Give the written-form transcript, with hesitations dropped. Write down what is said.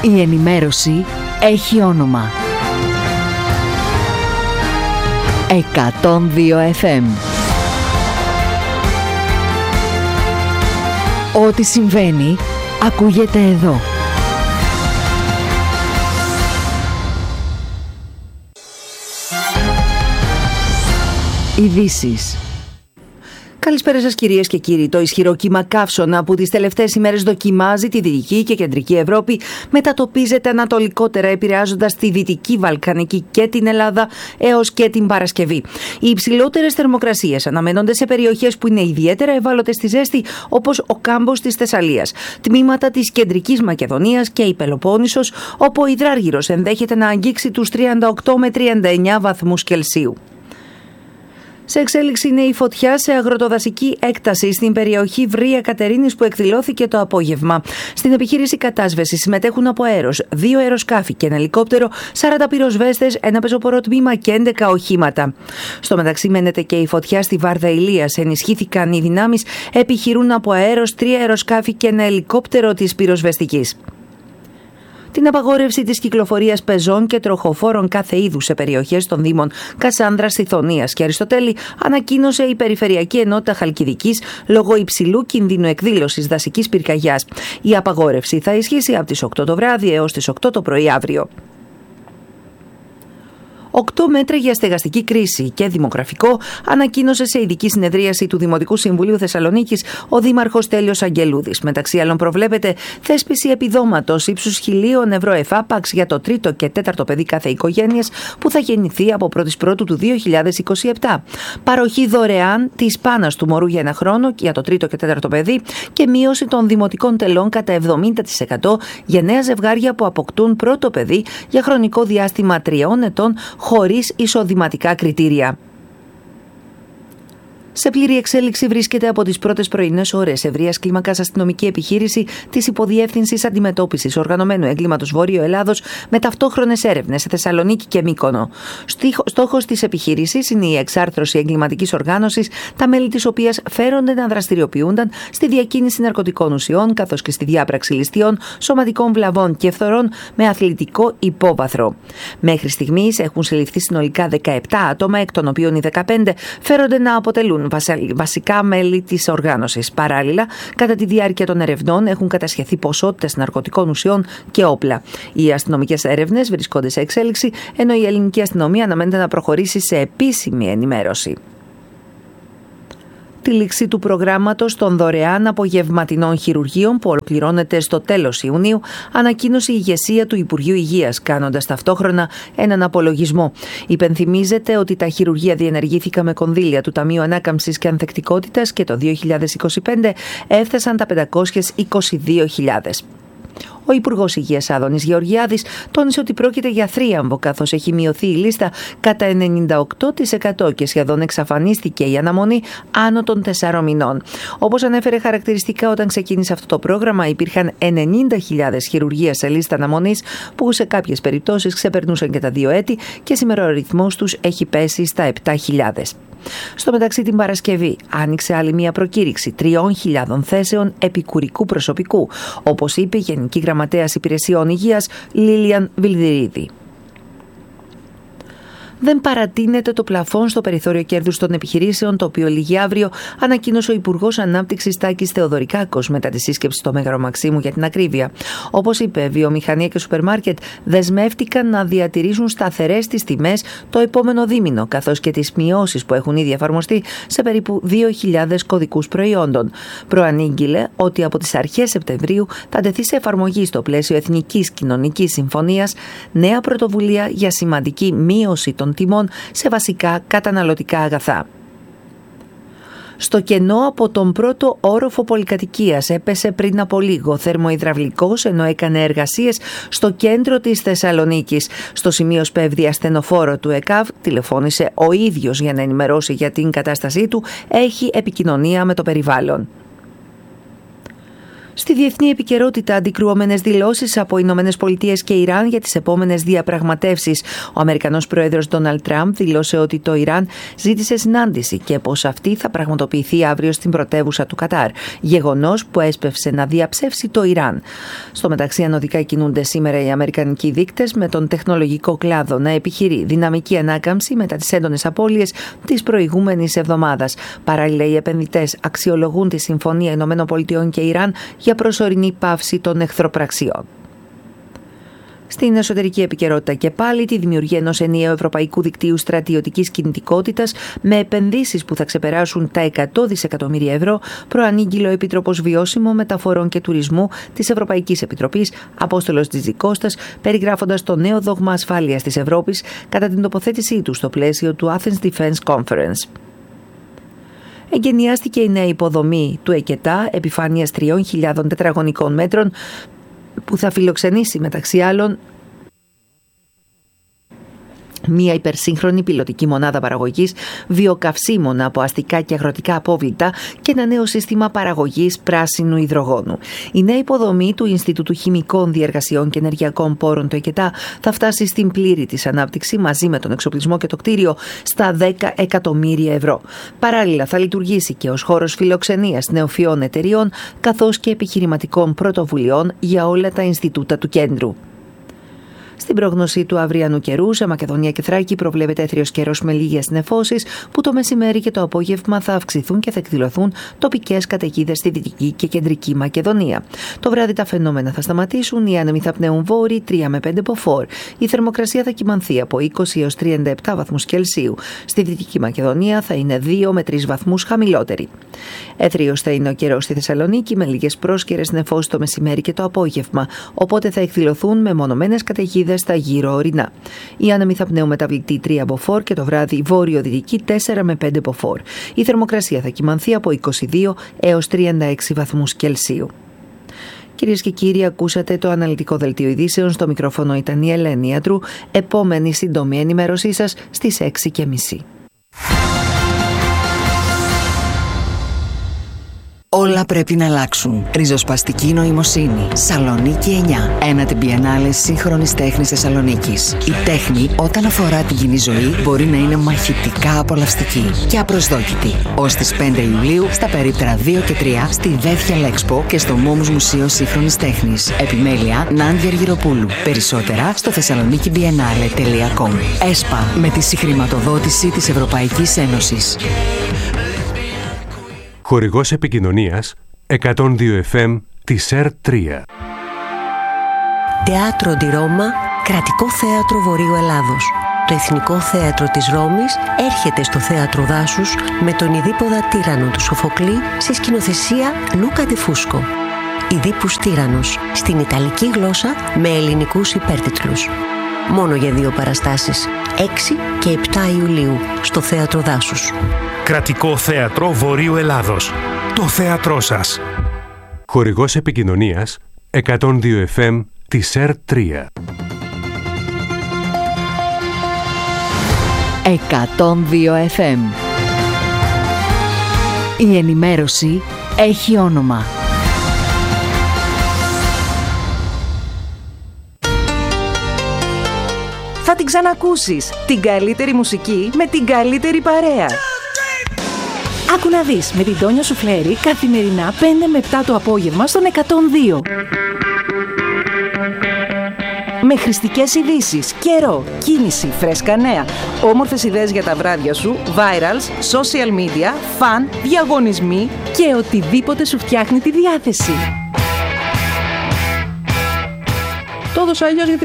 Η ενημέρωση έχει όνομα. 102 FM. Ό,τι συμβαίνει, ακούγεται εδώ. Ειδήσεις. Καλησπέρα σας κυρίες και κύριοι. Το ισχυρό κύμα καύσωνα που τις τελευταίες ημέρες δοκιμάζει τη Δυτική και Κεντρική Ευρώπη μετατοπίζεται ανατολικότερα, επηρεάζοντας τη Δυτική Βαλκανική και την Ελλάδα έως και την Παρασκευή. Οι υψηλότερες θερμοκρασίες αναμένονται σε περιοχές που είναι ιδιαίτερα ευάλωτες στη ζέστη, όπως ο κάμπος της Θεσσαλίας, τμήματα της Κεντρικής Μακεδονίας και η Πελοπόννησος, όπου ο υδράργυρος ενδέχεται να αγγίξει τους 38 με 39 βαθμούς Κελσίου. Σε εξέλιξη είναι η φωτιά σε αγροτοδασική έκταση στην περιοχή Βρία Κατερίνης που εκδηλώθηκε το απόγευμα. Στην επιχείρηση κατάσβεσης συμμετέχουν από αέρος 2 αεροσκάφη και ένα ελικόπτερο, 40 πυροσβέστες, ένα πεζοπορό τμήμα και 11 οχήματα. Στο μεταξύ μένεται και η φωτιά στη Βάρδα Ηλίας. Ενισχύθηκαν οι δυνάμεις, επιχειρούν από αέρος 3 αεροσκάφη και ένα ελικόπτερο της πυροσβεστικής. Την απαγόρευση της κυκλοφορίας πεζών και τροχοφόρων κάθε είδους σε περιοχές των δήμων Κασάνδρας, Θηθωνίας και Αριστοτέλη ανακοίνωσε η Περιφερειακή Ενότητα Χαλκιδικής λόγω υψηλού κινδύνου εκδήλωσης δασικής πυρκαγιάς. Η απαγόρευση θα ισχύσει από τις 8 το βράδυ έως τις 8 το πρωί αύριο. 8 μέτρα για στεγαστική κρίση και δημογραφικό ανακοίνωσε σε ειδική συνεδρίαση του Δημοτικού Συμβουλίου Θεσσαλονίκης ο Δήμαρχος Τέλειος Αγγελούδης. Μεταξύ άλλων προβλέπεται θέσπιση επιδόματος ύψους 1.000 ευρώ εφάπαξ για το 3ο και 4ο παιδί κάθε οικογένειας που θα γεννηθεί από 1η Πρώτου του 2027. Παροχή δωρεάν της πάνας του μωρού για 1 χρόνο για το 3ο και 4ο παιδί και μείωση των δημοτικών τελών κατά 70% για νέα ζευγάρια που αποκτούν πρώτο παιδί για χρονικό διάστημα 3 ετών χωρίς εισοδηματικά κριτήρια. Σε πλήρη εξέλιξη βρίσκεται από τις πρώτες πρωινές ώρες ευρείας κλίμακας αστυνομική επιχείρηση της Υποδιεύθυνσης Αντιμετώπισης Οργανωμένου Εγκλήματος Βόρειο Ελλάδος με ταυτόχρονες έρευνες σε Θεσσαλονίκη και Μύκονο. Στόχος της επιχείρησης είναι η εξάρθρωση εγκληματικής οργάνωσης, τα μέλη της οποίας φέρονται να δραστηριοποιούνταν στη διακίνηση ναρκωτικών ουσιών καθώς και στη διάπραξη ληστείων, σωματικών βλαβών και φθορών με αθλητικό υπόβαθρο. Μέχρι στιγμής έχουν συλληφθεί συνολικά 17 άτομα, εκ των οποίων οι 15 φέρονται να αποτελούν βασικά μέλη της οργάνωσης. Παράλληλα, κατά τη διάρκεια των ερευνών έχουν κατασχεθεί ποσότητες ναρκωτικών ουσιών και όπλα. Οι αστυνομικές έρευνες βρισκόνται σε εξέλιξη, ενώ η ελληνική αστυνομία αναμένεται να προχωρήσει σε επίσημη ενημέρωση. Τη λήξη του προγράμματος των δωρεάν απογευματινών χειρουργείων που ολοκληρώνεται στο τέλος Ιουνίου ανακοίνωσε η ηγεσία του Υπουργείου Υγείας, κάνοντας ταυτόχρονα έναν απολογισμό. Υπενθυμίζεται ότι τα χειρουργεία διενεργήθηκαν με κονδύλια του Ταμείου Ανάκαμψης και Ανθεκτικότητας και το 2025 έφτασαν τα 522.000. Ο Υπουργός Υγείας Άδωνης Γεωργιάδης τόνισε ότι πρόκειται για θρίαμβο, καθώς έχει μειωθεί η λίστα κατά 98% και σχεδόν εξαφανίστηκε η αναμονή άνω των 4 μηνών. Όπως ανέφερε χαρακτηριστικά, όταν ξεκίνησε αυτό το πρόγραμμα υπήρχαν 90.000 χειρουργεία σε λίστα αναμονής που σε κάποιες περιπτώσεις ξεπερνούσαν και τα 2 έτη και σήμερα ο αριθμός τους έχει πέσει στα 7.000. Στο μεταξύ, την Παρασκευή άνοιξε άλλη μια προκήρυξη 3.000 θέσεων επικουρικού προσωπικού, όπως είπε η Γενική Γραμματέας Υπηρεσιών Υγείας Λίλιαν Βιλδυρίδη. Δεν παρατείνεται το πλαφόν στο περιθώριο κέρδους των επιχειρήσεων, το οποίο λήγει αύριο, ανακοίνωσε ο Υπουργός Ανάπτυξης Τάκης Θεοδωρικάκος μετά τη σύσκεψη στο Μέγαρο Μαξίμου για την ακρίβεια. Όπως είπε, βιομηχανία και σούπερ μάρκετ δεσμεύτηκαν να διατηρήσουν σταθερές τις τιμές το επόμενο δίμηνο, καθώς και τις μειώσεις που έχουν ήδη εφαρμοστεί σε περίπου 2.000 κωδικούς προϊόντων. Προανήγγειλε ότι από τις αρχές Σεπτεμβρίου θα τεθεί σε εφαρμογή στο πλαίσιο Εθνικής Κοινωνικής Συμφωνίας νέα πρωτοβουλία για σημαντική μείωση των τιμών σε βασικά καταναλωτικά αγαθά. Στο κενό από τον πρώτο όροφο πολυκατοικίας έπεσε πριν από λίγο θερμοϊδραυλικός ενώ έκανε εργασίες στο κέντρο της Θεσσαλονίκης. Στο σημείο σπέβδη ασθενοφόρο του ΕΚΑΒ τηλεφώνησε ο ίδιος για να ενημερώσει για την κατάστασή του. Έχει επικοινωνία με το περιβάλλον. Στη διεθνή επικαιρότητα, αντικρουόμενες δηλώσεις από Ηνωμένες Πολιτείες και Ιράν για τις επόμενες διαπραγματεύσεις. Ο Αμερικανός πρόεδρος Ντόναλντ Τραμπ δήλωσε ότι το Ιράν ζήτησε συνάντηση και πως αυτή θα πραγματοποιηθεί αύριο στην πρωτεύουσα του Κατάρ. Γεγονός που έσπευσε να διαψεύσει το Ιράν. Στο μεταξύ, ανωδικά κινούνται σήμερα οι αμερικανικοί δείκτες, με τον τεχνολογικό κλάδο να επιχειρεί δυναμική ανάκαμψη μετά τις έντονες απώλειες της προηγούμενης εβδομάδας. Παράλληλα, οι επενδυτές αξιολογούν τη Συμφωνία ΗΠΑ και Ιράν για προσωρινή πάυση των εχθροπραξιών. Στην εσωτερική επικαιρότητα και πάλι, τη δημιουργία ενός ενιαίου ευρωπαϊκού δικτύου στρατιωτικής κινητικότητας με επενδύσεις που θα ξεπεράσουν τα 100 δισεκατομμύρια ευρώ, προανήγγειλε ο Επίτροπος Βιώσιμων Μεταφορών και Τουρισμού της Ευρωπαϊκής Επιτροπής, Απόστολος Τζιτζικώστας, περιγράφοντας το νέο δόγμα ασφάλειας της Ευρώπης κατά την τοποθέτησή του στο πλαίσιο του Athens Defense Conference. Εγκαινιάστηκε η νέα υποδομή του ΕΚΕΤΑ επιφάνειας 3.000 τετραγωνικών μέτρων που θα φιλοξενήσει μεταξύ άλλων μία υπερσύγχρονη πιλωτική μονάδα παραγωγής βιοκαυσίμων από αστικά και αγροτικά απόβλητα και ένα νέο σύστημα παραγωγής πράσινου υδρογόνου. Η νέα υποδομή του Ινστιτούτου Χημικών Διεργασιών και Ενεργειακών Πόρων, το ΕΚΕΤΑ, θα φτάσει στην πλήρη της ανάπτυξη μαζί με τον εξοπλισμό και το κτίριο στα 10 εκατομμύρια ευρώ. Παράλληλα, θα λειτουργήσει και ως χώρος φιλοξενίας νεοφυών εταιριών καθώς και επιχειρηματικών πρωτοβουλειών για όλα τα Ινστιτούτα του κέντρου. Στην πρόγνωση του αυριανού καιρού, σε Μακεδονία και Θράκη προβλέπεται έθριος καιρός με λίγες νεφώσεις, που το μεσημέρι και το απόγευμα θα αυξηθούν και θα εκδηλωθούν τοπικές καταιγίδες στη Δυτική και Κεντρική Μακεδονία. Το βράδυ τα φαινόμενα θα σταματήσουν, οι άνεμοι θα πνέουν βόρειοι 3 με 5 μποφόρ. Η θερμοκρασία θα κυμανθεί από 20 έως 37 βαθμούς Κελσίου. Στη Δυτική Μακεδονία θα είναι 2 με 3 βαθμούς χαμηλότερη. Έθριος θα είναι ο καιρός στη Θεσσαλονίκη, με λίγες πρόσκαιρες νεφώσεις το μεσημέρι και το απόγευμα, οπότε θα εκδηλωθούν μεμονωμένες καταιγίδες στα γύρω ορεινά. Οι άνεμοι θα πνέουν μεταβλητή 3 μποφόρ και το βράδυ βόρειο-δυτική 4 με 5 μποφόρ. Η θερμοκρασία θα κυμανθεί από 22 έως 36 βαθμούς Κελσίου. Κυρίες και κύριοι, ακούσατε το αναλυτικό δελτίο ειδήσεων. Στο μικρόφωνο ήταν η Ελένη Ιατρού. Επόμενη σύντομη ενημέρωσή σας στις 6:30. Όλα πρέπει να αλλάξουν. Ριζοσπαστική νοημοσύνη. Σαλονίκη 9. Ένατη Biennale σύγχρονης τέχνης Θεσσαλονίκης. Η τέχνη, όταν αφορά την κοινή ζωή, μπορεί να είναι μαχητικά απολαυστική και απροσδόκητη. Ως τις 5 Ιουλίου, στα περίπτερα 2 και 3, στη Δέθια Λέξπο και στο Μόμους Μουσείο Σύγχρονης Τέχνης. Επιμέλεια Νάντια Αργυροπούλου. Περισσότερα στο thessalonikibiennale.com. ΕΣΠΑ, με τη συγχρηματοδότηση της Ευρωπαϊκής Ένωσης. Χορηγός επικοινωνίας 102 FM της ΕΡΤ3. Teatro di Roma, κρατικό θέατρο Βορείου Ελλάδος. Το Εθνικό Θέατρο της Ρώμης έρχεται στο Θέατρο Δάσους με τον Ιδίπποδα Τύραννο του Σοφοκλή σε σκηνοθεσία Λούκα Ντι Φούσκο. Ιδίππους Τύραννος, στην Ιταλική γλώσσα με ελληνικούς υπέρτιτλους. Μόνο για 2 παραστάσεις, 6 και 7 Ιουλίου, στο Θέατρο Δάσους. Κρατικό Θέατρο Βορείου Ελλάδος. Το θέατρό σας. Χορηγός επικοινωνίας 102 FM της ΕΡΤ3. 102 FM. Η ενημέρωση έχει όνομα. Θα την ξανακούσεις. Την καλύτερη μουσική με την καλύτερη παρέα. Άκου να δεις, με την Τόνια Σουφλέρη καθημερινά 5 με 7 το απόγευμα στον 102. Με χρηστικές ειδήσεις, καιρό, κίνηση, φρέσκα νέα, όμορφες ιδέες για τα βράδια σου, virals, social media, φαν, διαγωνισμοί και οτιδήποτε σου φτιάχνει τη διάθεση. Το έδωσα αλλιώς γιατί